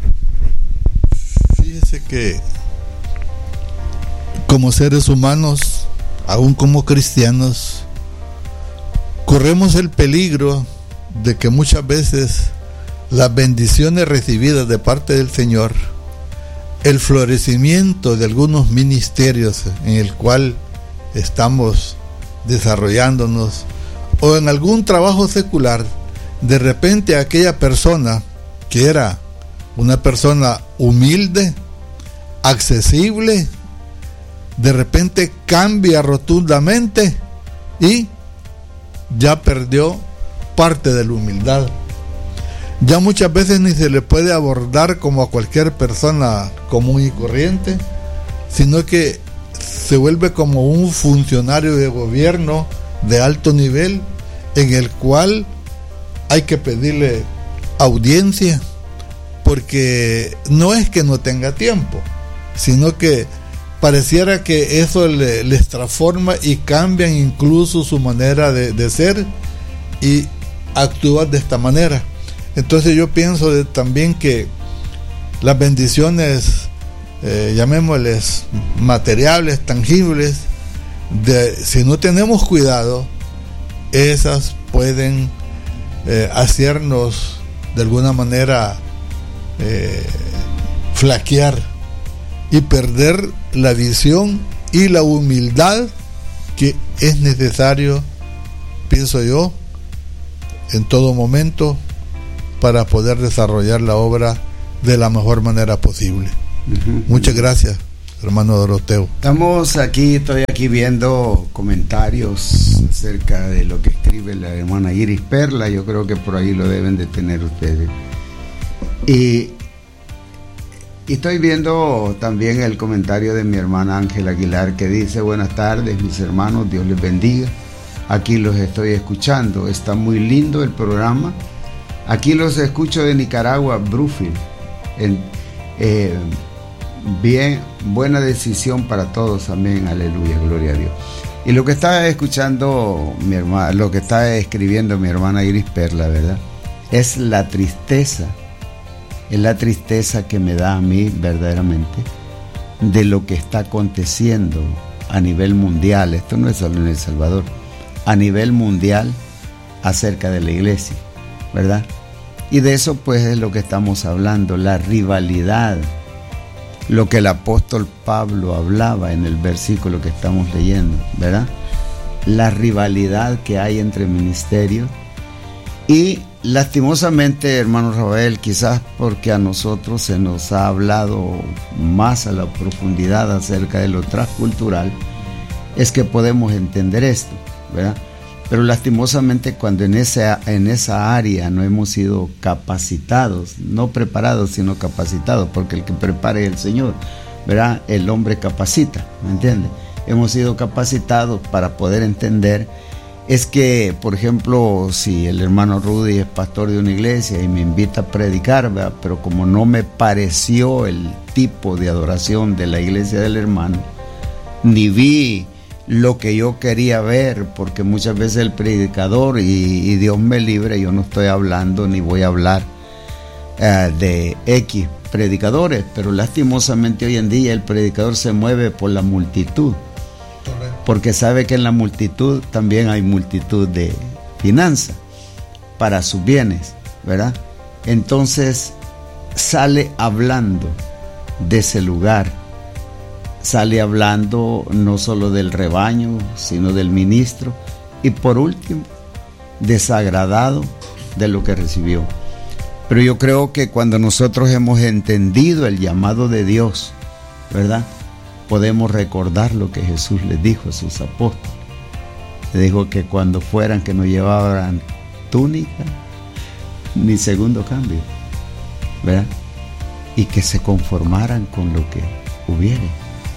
Fíjese que como seres humanos, aún como cristianos, corremos el peligro de que muchas veces las bendiciones recibidas de parte del Señor, el florecimiento de algunos ministerios en el cual estamos desarrollándonos, o en algún trabajo secular, de repente aquella persona que era una persona humilde, accesible, de repente cambia rotundamente y ya perdió parte de la humildad. Ya muchas veces ni se le puede abordar como a cualquier persona común y corriente, sino que se vuelve como un funcionario de gobierno de alto nivel, en el cual hay que pedirle audiencia, porque no es que no tenga tiempo, sino que pareciera que eso le, les transforma y cambian incluso su manera de, de ser y actuar de esta manera. Entonces yo pienso de, también que las bendiciones, eh, llamémosles materiales, tangibles, de, si no tenemos cuidado, esas pueden eh, hacernos de alguna manera eh, flaquear y perder la visión y la humildad que es necesario, pienso yo, en todo momento, para poder desarrollar la obra de la mejor manera posible. Uh-huh. Muchas gracias, hermano Doroteo. Estamos aquí, estoy aquí viendo comentarios acerca de lo que escribe la hermana Iris Perla. Yo creo que por ahí lo deben de tener ustedes. Y, y estoy viendo también el comentario de mi hermana Ángela Aguilar, que dice: buenas tardes, mis hermanos, Dios les bendiga. Aquí los estoy escuchando, está muy lindo el programa. Aquí los escucho de Nicaragua, Brufil. En, eh, bien, buena decisión para todos, amén, aleluya, gloria a Dios. Y lo que está escuchando mi hermana, lo que está escribiendo mi hermana Iris Perla, ¿verdad? Es la tristeza, es la tristeza que me da a mí verdaderamente de lo que está aconteciendo a nivel mundial. Esto no es solo en El Salvador, a nivel mundial acerca de la iglesia, ¿verdad? Y de eso pues es lo que estamos hablando, la rivalidad, lo que el apóstol Pablo hablaba en el versículo que estamos leyendo, ¿verdad? La rivalidad que hay entre ministerios. Y lastimosamente, hermano Rafael, quizás porque a nosotros se nos ha hablado más a la profundidad acerca de lo transcultural, es que podemos entender esto, ¿verdad? Pero lastimosamente cuando en esa, en esa área no hemos sido capacitados, no preparados, sino capacitados, porque el que prepara es el Señor, ¿verdad? El hombre capacita, ¿me entiendes? Hemos sido capacitados para poder entender. Es que, por ejemplo, si el hermano Rudy es pastor de una iglesia y me invita a predicar, ¿verdad? Pero como no me pareció el tipo de adoración de la iglesia del hermano, ni vi lo que yo quería ver, porque muchas veces el predicador, y, y Dios me libre, yo no estoy hablando ni voy a hablar uh, de X predicadores, pero lastimosamente hoy en día el predicador se mueve por la multitud, porque sabe que en la multitud también hay multitud de finanzas para sus bienes, ¿verdad? Entonces sale hablando de ese lugar, sale hablando no solo del rebaño, sino del ministro, y por último, desagradado de lo que recibió. Pero yo creo que cuando nosotros hemos entendido el llamado de Dios, ¿verdad?, podemos recordar lo que Jesús les dijo a sus apóstoles. Le dijo que cuando fueran, que no llevaran túnica ni segundo cambio, ¿verdad?, y que se conformaran con lo que hubiere,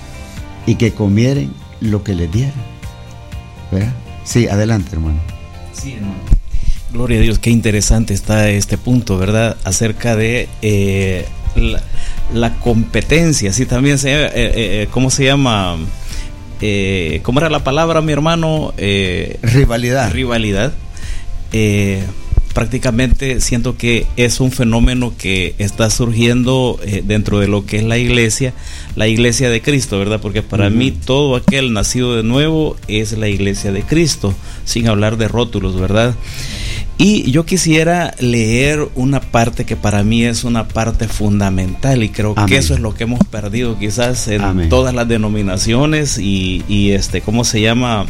y que comieren lo que les dieran, ¿verdad? Sí, adelante, hermano. Sí, hermano. Gloria a Dios, qué interesante está este punto, ¿verdad? Acerca de eh, la, la competencia, sí, también se eh, eh, ¿cómo se llama? Eh, ¿Cómo era la palabra, mi hermano? Eh, rivalidad. Rivalidad. Eh, prácticamente siento que es un fenómeno que está surgiendo eh, dentro de lo que es la iglesia, la iglesia de Cristo, ¿verdad? Porque para uh-huh. mí todo aquel nacido de nuevo es la iglesia de Cristo, sin hablar de rótulos, ¿verdad? Y yo quisiera leer una parte que para mí es una parte fundamental, y creo Amén. Que eso es lo que hemos perdido quizás en Amén. Todas las denominaciones y, y este, ¿cómo se llama?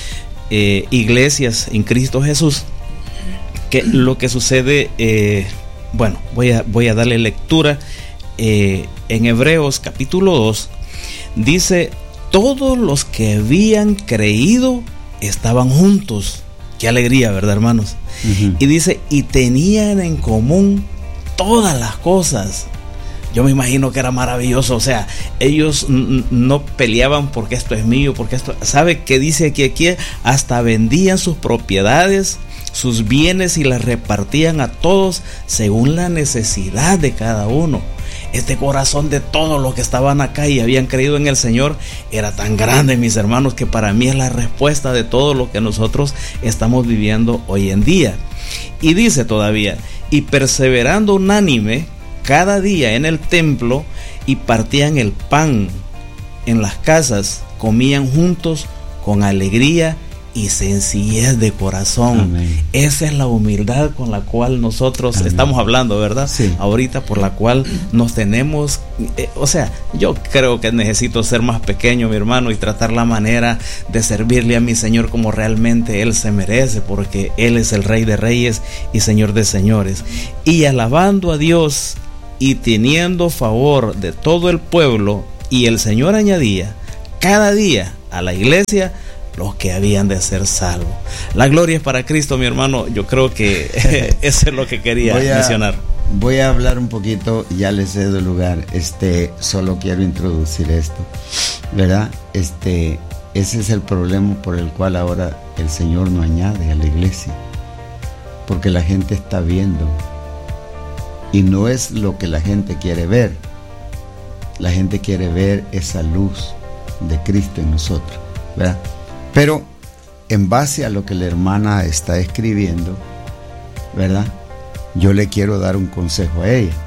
Eh, iglesias en Cristo Jesús. Que lo que sucede, eh, bueno, voy a, voy a darle lectura eh, en Hebreos capítulo dos, dice: todos los que habían creído estaban juntos. Qué alegría, ¿verdad, hermanos? Uh-huh. Y dice, y tenían en común todas las cosas. Yo me imagino que era maravilloso, o sea, ellos n- no peleaban porque esto es mío, porque esto, ¿sabe qué dice aquí? Aquí hasta vendían sus propiedades, sus bienes, y las repartían a todos según la necesidad de cada uno. Este corazón de todos los que estaban acá y habían creído en el Señor era tan grande, mis hermanos, que para mí es la respuesta de todo lo que nosotros estamos viviendo hoy en día. Y dice todavía, y perseverando unánime cada día en el templo, y partían el pan en las casas, comían juntos con alegría y sencillez de corazón. Amén. Esa es la humildad con la cual nosotros Amén. Estamos hablando, ¿verdad? Sí. Ahorita, por la cual nos tenemos, eh, o sea, yo creo que necesito ser más pequeño, mi hermano, y tratar la manera de servirle a mi Señor como realmente Él se merece, porque Él es el Rey de Reyes y Señor de Señores. Y alabando a Dios y teniendo favor de todo el pueblo, y el Señor añadía cada día a la iglesia los que habían de ser salvos. La gloria es para Cristo, mi hermano. Yo creo que eso es lo que quería voy a, mencionar. Voy a hablar un poquito, ya les cedo el lugar. Este, solo quiero introducir esto, ¿verdad? Este, ese es el problema por el cual ahora el Señor no añade a la iglesia, porque la gente está viendo, y no es lo que la gente quiere ver. La gente quiere ver esa luz de Cristo en nosotros, ¿verdad? Pero en base a lo que la hermana está escribiendo, ¿verdad?, yo le quiero dar un consejo a ella.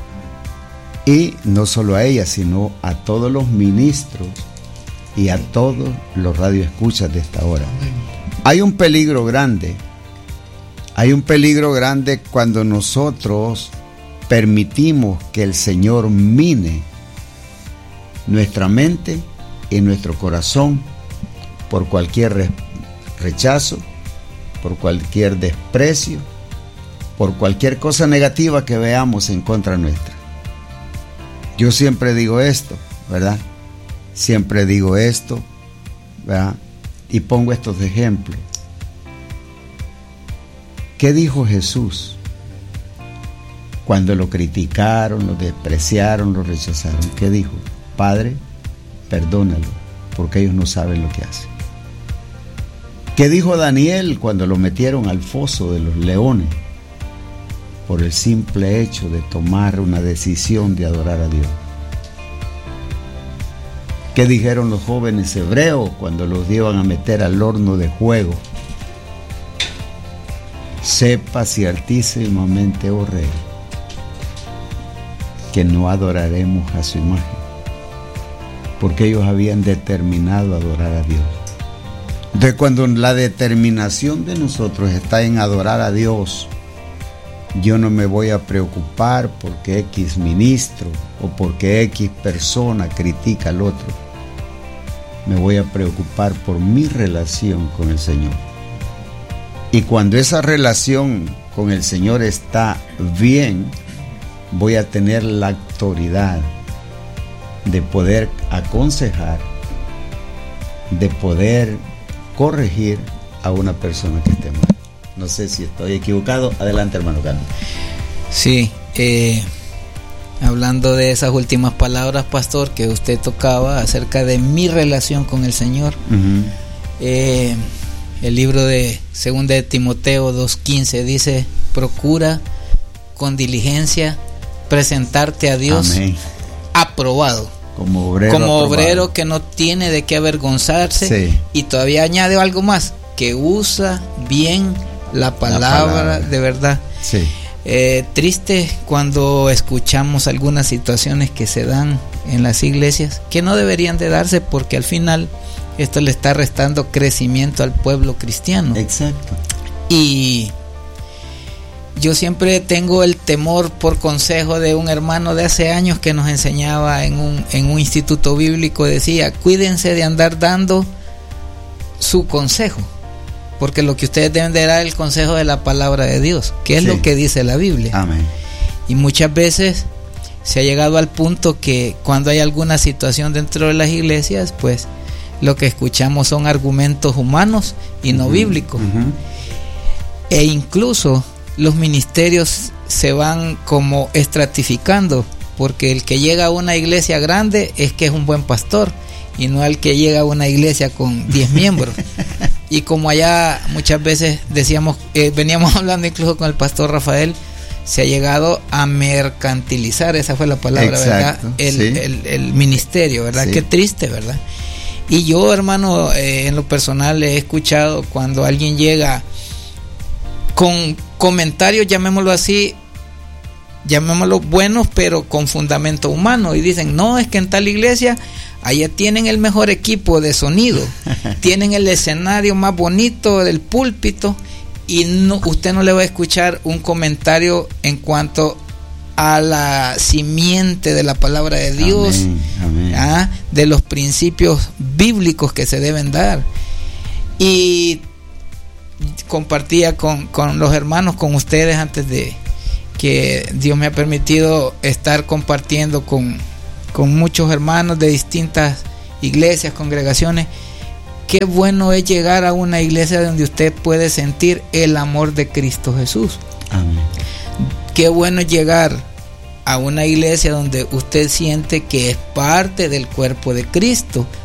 Y no solo a ella, sino a todos los ministros y a todos los radioescuchas de esta hora. Hay un peligro grande. Hay un peligro grande cuando nosotros permitimos que el Señor mine nuestra mente y nuestro corazón por cualquier rechazo, por cualquier desprecio, por cualquier cosa negativa que veamos en contra nuestra. Yo siempre digo esto, ¿verdad? Siempre digo esto, ¿verdad? Y pongo estos ejemplos. ¿Qué dijo Jesús cuando lo criticaron, lo despreciaron, lo rechazaron? ¿Qué dijo? Padre, perdónalo, porque ellos no saben lo que hacen. ¿Qué dijo Daniel cuando lo metieron al foso de los leones? Por el simple hecho de tomar una decisión de adorar a Dios. ¿Qué dijeron los jóvenes hebreos cuando los iban a meter al horno de fuego? Sepa ciertísimamente, oh rey, que no adoraremos a su imagen, porque ellos habían determinado adorar a Dios. Entonces, cuando la determinación de nosotros está en adorar a Dios, yo no me voy a preocupar porque X ministro o porque X persona critica al otro. Me voy a preocupar por mi relación con el Señor. Y cuando esa relación con el Señor está bien, voy a tener la autoridad de poder aconsejar, de poder corregir a una persona que esté mal. No sé si estoy equivocado. Adelante, hermano Carlos. Sí, eh, hablando de esas últimas palabras, pastor, que usted tocaba acerca de mi relación con el Señor. Uh-huh. eh, el libro de Segunda de Timoteo dos quince dice: procura con diligencia presentarte a Dios. Amén. Aprobado. Como obrero, como obrero que no tiene de qué avergonzarse. Sí. Y todavía añade algo más: que usa bien la palabra, la palabra. de verdad. Sí. Eh, triste cuando escuchamos algunas situaciones que se dan en las iglesias, que no deberían de darse, porque al final esto le está restando crecimiento al pueblo cristiano. Exacto. Y yo siempre tengo el temor, por consejo de un hermano de hace años que nos enseñaba en un, en un instituto bíblico, decía: cuídense de andar dando su consejo, porque lo que ustedes deben de dar es el consejo de la palabra de Dios, que es sí. lo que dice la Biblia. Amén. Y muchas veces se ha llegado al punto que cuando hay alguna situación dentro de las iglesias, pues lo que escuchamos son argumentos humanos y no uh-huh. bíblicos. Uh-huh. E incluso los ministerios se van como estratificando, porque el que llega a una iglesia grande es que es un buen pastor, y no el que llega a una iglesia con diez miembros. Y como allá muchas veces decíamos, eh, veníamos hablando incluso con el pastor Rafael, se ha llegado a mercantilizar, esa fue la palabra, exacto, ¿verdad? El, sí. el, el ministerio, ¿verdad? Sí. Qué triste, ¿verdad? Y yo, hermano, eh, en lo personal he escuchado cuando alguien llega con comentarios, llamémoslo así, llamémoslo buenos, pero con fundamento humano, y dicen: no, es que en tal iglesia allá tienen el mejor equipo de sonido, tienen el escenario más bonito del púlpito, y no, usted no le va a escuchar un comentario en cuanto a la simiente de la palabra de Dios, amén, amén. ¿Ah? de los principios bíblicos que se deben dar. Y compartía con, con los hermanos, con ustedes, antes de que Dios me ha permitido estar compartiendo con, con muchos hermanos de distintas iglesias, congregaciones. Qué bueno es llegar a una iglesia donde usted puede sentir el amor de Cristo Jesús. Amén. Qué bueno es llegar a una iglesia donde usted siente que es parte del cuerpo de Cristo,